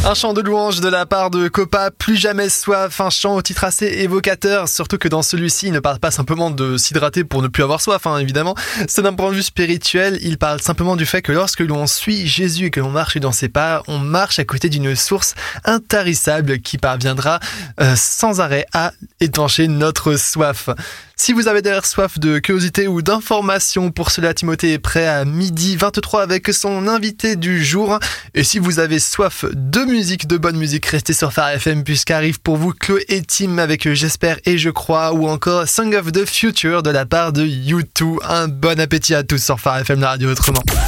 Un chant de louange de la part de Copa, Plus jamais soif, un chant au titre assez évocateur, surtout que dans celui-ci, il ne parle pas simplement de s'hydrater pour ne plus avoir soif, évidemment. C'est d'un point de vue spirituel, il parle simplement du fait que lorsque l'on suit Jésus et que l'on marche dans ses pas, on marche à côté d'une source intarissable qui parviendra sans arrêt à étancher notre soif. Si vous avez d'ailleurs soif de curiosité ou d'information, pour cela Timothée est prêt à 12h23 avec son invité du jour. Et si vous avez soif de musique, de bonne musique, restez sur Phare FM puisqu'arrive pour vous Chloé et Tim avec J'espère et je crois ou encore Song of the Future de la part de U2. Un bon appétit à tous sur Phare FM, la radio autrement.